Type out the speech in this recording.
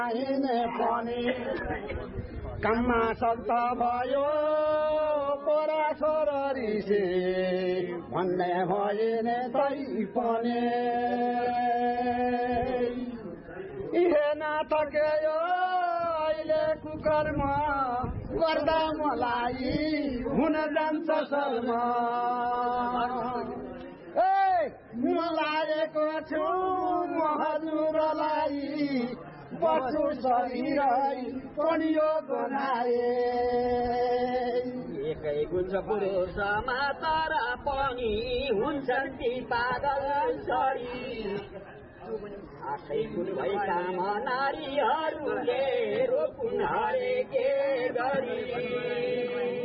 काममा सक्छ भयो पोरा छोरी से भन्ने भएन तै पनि इहेन थक्यो अहिले कुकर्म गर्दा मलाई हुन जान्छ शर्म लागेको छु म हजुरलाई बच्चु शरीरै कनियो बनाए एकै गुन्छ पुरुषमा तर पनि हुन्छन् ती पागल छोरी आफै कुन भएका नारीहरूले रोपुन हरेके गरी